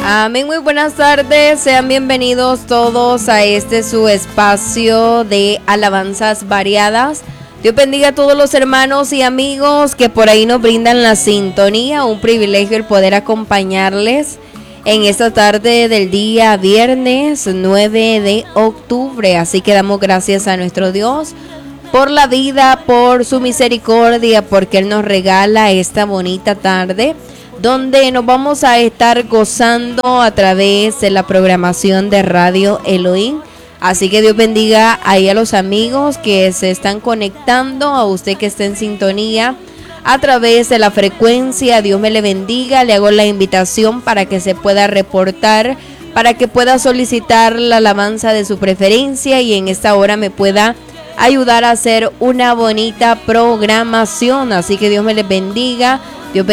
Amén, muy buenas tardes, sean bienvenidos todos a este su espacio de alabanzas variadas. Dios bendiga a todos los hermanos y amigos que por ahí nos brindan la sintonía, un privilegio el poder acompañarles en esta tarde del día viernes 9 de octubre, así que damos gracias a nuestro Dios por la vida, por su misericordia, porque Él nos regala esta bonita tarde donde nos vamos a estar gozando a través de la programación de Radio Elohim. Así que Dios bendiga ahí a los amigos que se están conectando, a usted que está en sintonía a través de la frecuencia. Dios me le bendiga, le hago la invitación para que se pueda reportar, para que pueda solicitar la alabanza de su preferencia y en esta hora me pueda ayudar a hacer una bonita programación. Así que Dios me les bendiga